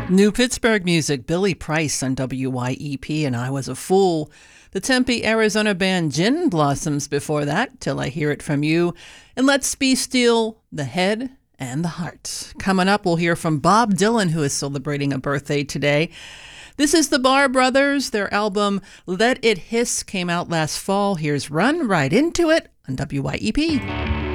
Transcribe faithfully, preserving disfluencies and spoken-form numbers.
New Pittsburgh music, Billy Price on W Y E P, and I Was a Fool. The Tempe, Arizona band Gin Blossoms before that, Till I Hear It From You. And Let's Be Still, The Head and the Heart. Coming up, we'll hear from Bob Dylan, who is celebrating a birthday today. This is the Barr Brothers. Their album Let It Hiss came out last fall. Here's Run Right Into It on W Y E P.